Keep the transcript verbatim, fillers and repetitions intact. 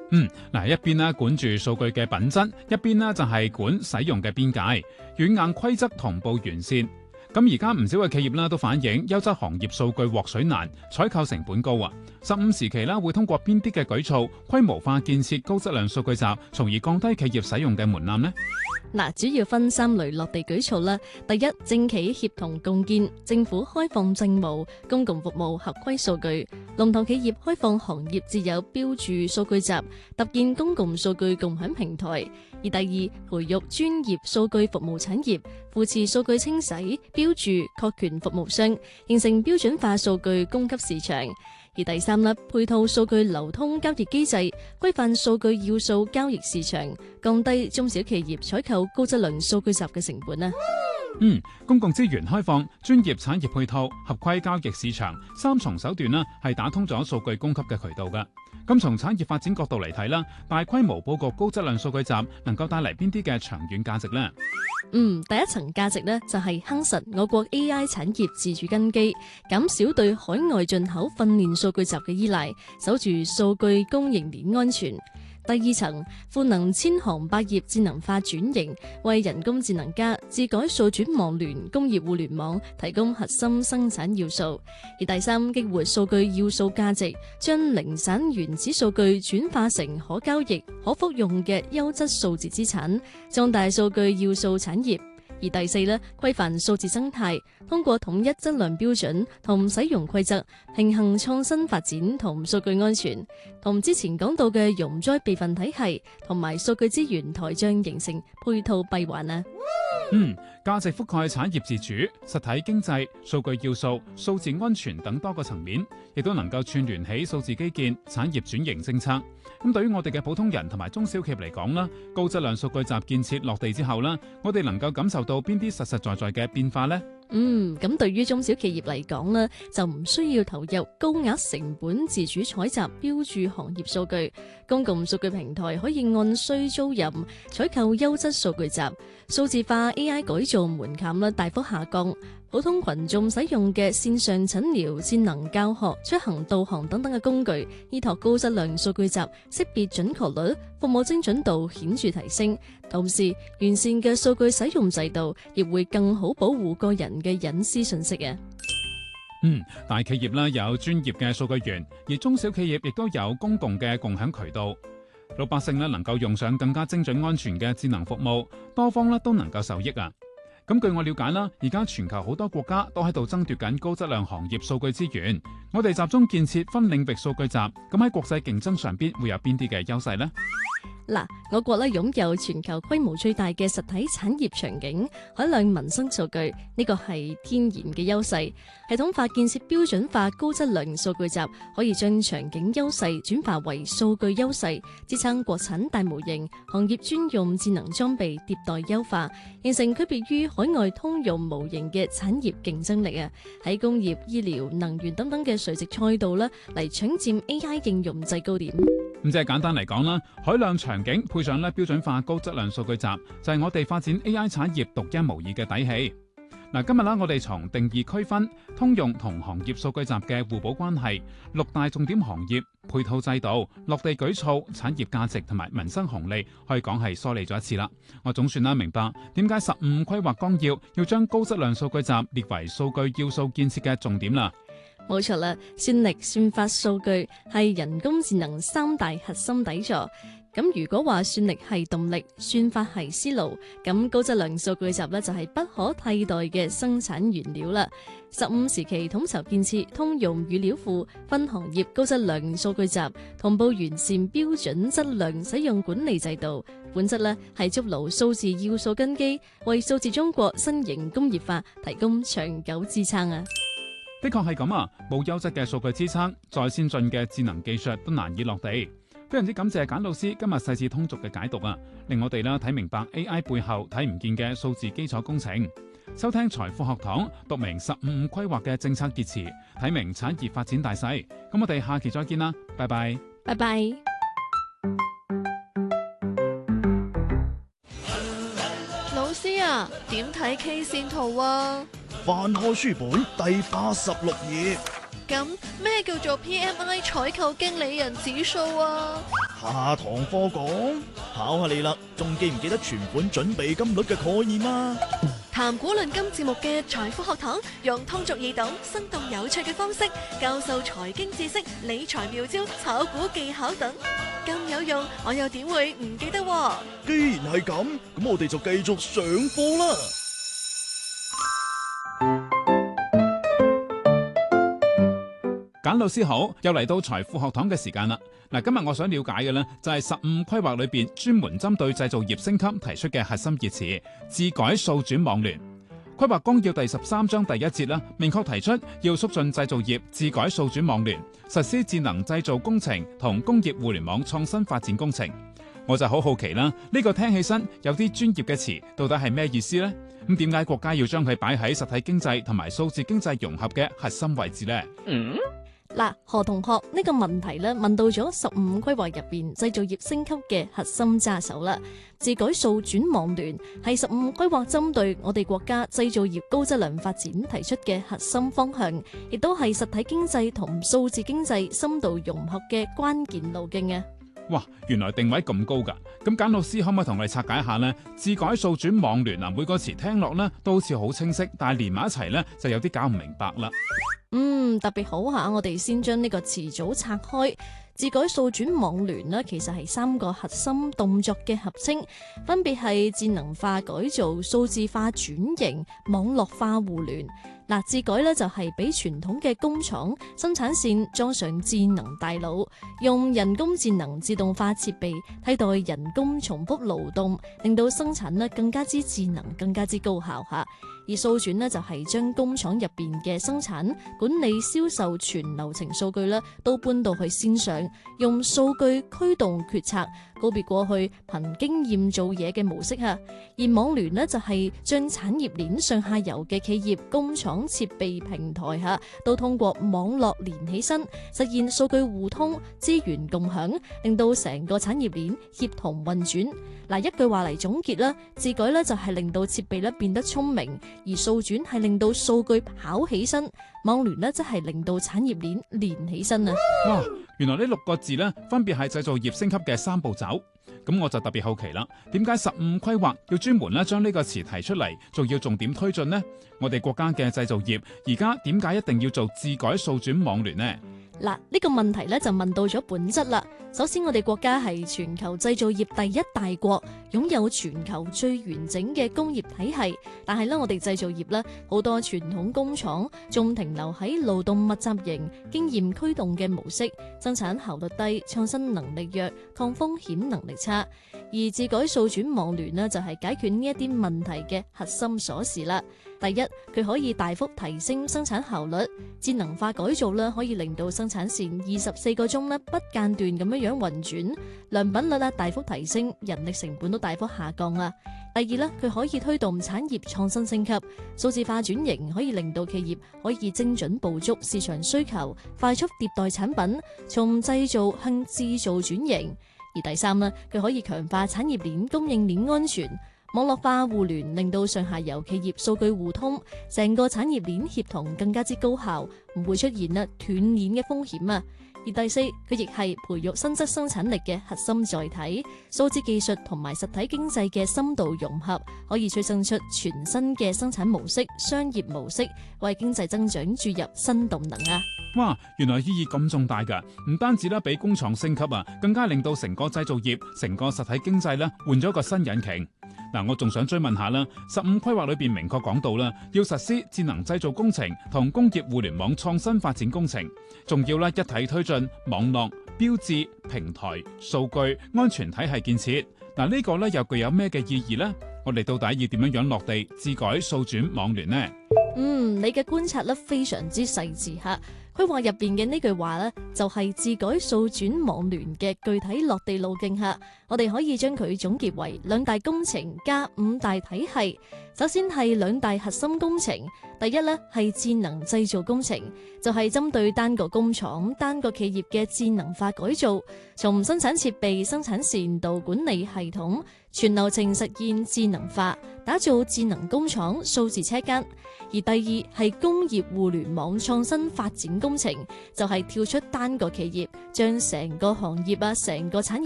嗯，嗱，一邊咧管住數據嘅品質，一邊咧就係管使用嘅邊界，軟硬規則同步完善。咁而家唔少嘅企業咧都反映優質行業數據獲取難，採購成本高啊。十五時期咧會通過邊啲嘅舉措規模化建設高質量數據集，從而降低企業使用嘅門檻呢？ 嗱，主要分三類落地舉措啦。第一，政企協同共建，政府開放政務、公共服務合規數據，龍頭企業開放行業自有標注數據集，搭建公共數據共享平台。而第二，培育專業數據服務產業，扶持數據清洗、標注、確權服務商，形成標準化數據供給市場。而第三粒，配套數據流通交易機制，規範數據要素交易市場，降低中小企業採購高質量數據集嘅成本啊。 嗯，公共資源開放、專業產業配套、合規交易市場三重手段啦，係打通咗數據供給嘅渠道噶。咁從產業發展角度嚟睇啦，大規模佈局高質量數據集能夠帶嚟邊啲嘅長遠價值呢？ 嗯，第一層價值呢，就係夯實我國 A I 產業自主根基，減少對海外進口訓練數據集嘅依賴，守住數據供應鏈安全。第二層，賦能千行百業智能化轉型，為人工智能加、智改數轉網聯、工業互聯網提供核心生產要素。而第三，激活數據要素價值，將零散原始數據轉化成可交易、可複用嘅優質數字資產，壯大數據要素產業。而第四呢，規範數字生態，通過統一質量標準同使用規則，平衡創新發展同數據安全，同之前講到嘅容災備份體系同埋數據資源台帳形成配套閉環啊。 嗯，價值覆蓋產業自主、實體經濟、數據要素、數字安全等多個層面，亦都能夠串聯起數字基建、產業轉型政策。咁對於我哋嘅普通人同埋中小企業嚟講啦，高質量數據集建設落地之後啦，我哋能夠感受到邊啲實實在在嘅變化呢？ 嗯，咁對於中小企業嚟講呢，就唔需要投入高額成本自主採集標注行業數據，公共數據平台可以按需租賃採購優質數據集，數字化 A I 改造門檻咧大幅下降，普通群眾使用嘅線上診療、智能教學、出行導航等等嘅工具，依託高質量數據集，識別準確率、服務精準度顯著提升。同時，完善嘅數據使用制度，亦會更好保護個人嘅隱私信息啊。 嗯，大企業啦有專業嘅數據源，而中小企業亦都有公共嘅共享渠道，老百姓咧能夠用上更加精準安全嘅智能服務，多方咧都能夠受益啊。咁據我了解啦，而家全球好多國家都喺度爭奪緊高質量行業數據資源，我哋集中建設分領域數據集，咁喺國際競爭上邊會有邊啲嘅優勢呢？ 嗱，我國咧擁有全球規模最大嘅實體產業場景，海量民生數據，呢個係天然嘅優勢。系統化建設標準化高質量數據集，可以將場景優勢轉化為數據優勢，支撐國產大模型、行業專用智能裝備迭代優化，形成區別於海外通用模型嘅產業競爭力啊！喺工業、醫療、能源等等嘅垂直賽道咧，嚟搶佔 A I 應用制高點。 咁即係簡單嚟講啦，海量場景配上咧標準化高質量數據集，就係我哋發展 A I 產業獨一無二嘅底氣。嗱，今日啦，我哋從定義區分通用同行業數據集嘅互補關係、六大重點行業、配套制度、落地舉措、產業價值同埋民生紅利，可以講係梳理咗一次啦。我總算啦明白點解十五規劃綱要要將高質量數據集列為數據要素建設嘅重點啦。 冇錯啦，算力、算法、數據係人工智能三大核心底座。咁如果話算力係動力，算法係思路，咁高質量數據集呢就係不可替代嘅生產原料啦。十五時期統籌建設通用語料庫，分行業高質量數據集，同步完善標準質量使用管理制度，本質呢係築牢數字要素根基，為數字中國新型工業化提供長久支撐啊！ 的確係咁啊，冇優質嘅數據支撐，再先進嘅智能技術都難以落地。非常之感謝簡老師今日細緻通俗嘅解讀啊，令我哋啦睇明白 A I 背後睇唔見嘅數字基礎工程。收聽財富學堂，讀明十五五規劃嘅政策結詞，睇明產業發展大勢。咁我哋下期再見啦，拜拜。 拜拜。 老師啊，點睇 K 線圖啊？ 翻開書本第八十六頁。 咁咩叫做 P M I 採購經理人指數啊？ 下堂課講，考下你啦，仲記唔記得存款準備金率嘅概念啊？ 談古論今節目嘅財富學堂，用通俗易懂、生動有趣嘅方式教授財經知識、理財妙招、炒股技巧等，咁有用，我又點會唔記得喎？ 既然係咁，咁我哋就繼續上課啦。 簡老師好，又嚟到財富學堂嘅時間啦。嗱，今日我想了解嘅呢，就係十五規劃裏邊專門針對製造業升級提出嘅核心熱詞，智改數轉網聯。規劃綱要第十三章第一節啦，明確提出要促進製造業智改數轉網聯，實施智能製造工程同工業互聯網創新發展工程。我就好好奇啦，呢個聽起身有啲專業嘅詞，到底係咩意思呢？咁點解國家要將佢擺喺實體經濟同埋數字經濟融合嘅核心位置呢？ 嗯嗱，何同學呢個問題咧問到咗十五規劃入邊製造業升級嘅核心揸手啦。智改數轉網聯係十五規劃針對我哋國家製造業高質量發展提出嘅核心方向，亦都係實體經濟同數字經濟深度融合嘅關鍵路徑啊！ 哇，原來定位咁高噶！咁簡老師可唔可以同我哋拆解一下呢？智改數轉網聯啊，每個詞聽落呢都好似好清晰，但係連埋一齊呢就有啲搞唔明白啦。 嗯，特別好下，我哋先將呢個詞組拆開。智改數轉網聯呢，其實係三個核心動作嘅合稱，分別係智能化改造、數字化轉型、網絡化互聯。嗱，智改咧就係俾傳統嘅工廠生產線裝上智能大腦，用人工智能自動化設備替代人工重複勞動，令到生產咧更加之智能、更加之高效吓。而數轉呢，就係將工廠入邊嘅生產、管理、銷售全流程數據咧都搬到去線上，用數據驅動決策，告別過去憑經驗做嘢嘅模式吓。而網聯呢，就係將產業鏈上下游嘅企業、工廠、設備平台吓，都通過網絡連起身，實現數據互通、資源共享，令到成個產業鏈協同運轉。嗱，一句話嚟總結啦，智改咧就係令到設備咧變得聰明，而數轉係令到數據跑起身，網聯咧則係令到產業鏈連起身啊！ 哇，原來呢六個字咧分別係製造業升級嘅三步走。咁我就特別好奇啦，點解十五規劃要專門咧將呢個詞提出嚟，仲要重點推進呢？我哋國家嘅製造業而家點解一定要做智改數轉網聯呢？ 嗱，呢個問題咧就問到咗本質啦。首先，我哋國家係全球製造業第一大國，擁有全球最完整嘅工業體系。但係咧，我哋製造業咧好多傳統工廠仲停留喺勞動密集型、經驗驅動嘅模式，生產效率低、創新能力弱、抗風險能力差。而智改數轉網聯呢，就係解決呢一啲問題嘅核心鎖匙啦。第一，佢可以大幅提升生產效率，智能化改造咧可以令到生產線二十四個鐘咧不間斷咁樣樣運轉，良品率咧大幅提升，人力成本都大幅下降啦。第二咧，佢可以推動產業創新升級，數字化轉型可以令到企業可以精準捕捉市場需求，快速迭代產品，從製造向製造轉型。而第三咧，佢可以強化產業鏈供應鏈安全。網絡化互聯令到上下游企業數據互通，成個產業鏈協同更加之高效，唔會出現啦斷鏈嘅風險啊！而第四，佢亦係培育新質生產力嘅核心載體，數字技術同埋實體經濟嘅深度融合，可以催生出全新嘅生產模式、商業模式，為經濟增長注入新動能啊！ 哇，原來意義咁重大噶，唔單止咧俾工廠升級啊，更加令到成個製造業、成個實體經濟咧換咗個新引擎。嗱，我仲想追問下啦，十五規劃裏邊明確講到啦，要實施智能製造工程同工業互聯網創新發展工程，仲要咧一體推進網絡、標誌、平台、數據、安全體系建設。嗱，呢個咧又具有咩嘅意義呢？我哋到底要點樣樣落地智改數轉網聯呢？ 嗯，你嘅觀察咧非常之細緻吓。規劃入邊嘅呢句話呢，就係智改數轉網聯嘅具體落地路徑下，我哋可以將佢總結為兩大工程加五大體系。首先係兩大核心工程，第一呢係智能製造工程，就係針對單個工廠、單個企業嘅智能化改造，從生產設備、生產線到管理系統，全流程實現智能化，打造智能工廠、數字車間。而第二係工業互聯網創新發展工程，就係跳出單個企業，將成個行業啊、成個產業